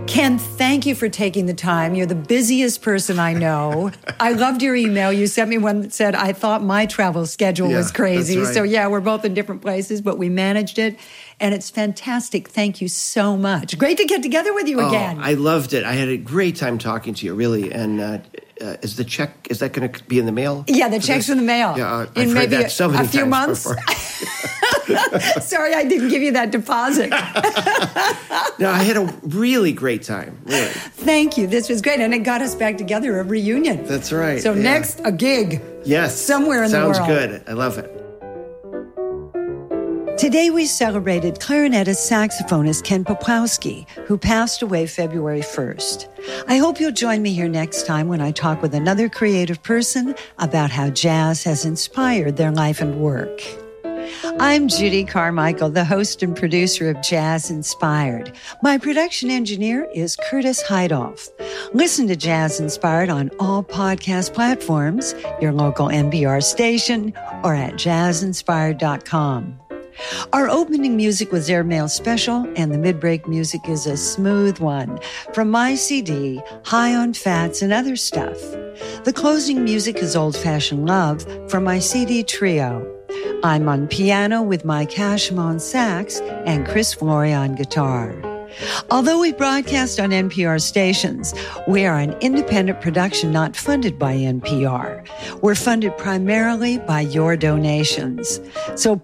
Ken, thank you for taking the time. You're the busiest person I know. I loved your email. You sent me one that said, I thought my travel schedule was crazy. That's right. So yeah, we're both in different places, but we managed it. And it's fantastic. Thank you so much. Great to get together with you again. I loved it. I had a great time talking to you, really. And is that going to be in the mail? Yeah, the check's in the mail. Yeah, in I've maybe heard that so many a few times months. before. Sorry, I didn't give you that deposit. No, I had a really great time, really. Thank you. This was great. And it got us back together, a reunion. That's right. So next, a gig. Yes. Somewhere in the world. Sounds good. I love it. Today we celebrated clarinetist saxophonist Ken Peplowski, who passed away February 1st. I hope you'll join me here next time when I talk with another creative person about how jazz has inspired their life and work. I'm Judy Carmichael, the host and producer of Jazz Inspired. My production engineer is Curtis Heidoff. Listen to Jazz Inspired on all podcast platforms, your local NPR station, or at jazzinspired.com. Our opening music was Airmail Special, and the mid-break music is a smooth one from my CD, High on Fats and Other Stuff. The closing music is Old Fashioned Love from my CD Trio. I'm on piano with Mike Hashem on sax and Chris Flory on guitar. Although we broadcast on NPR stations, we are an independent production not funded by NPR. We're funded primarily by your donations. So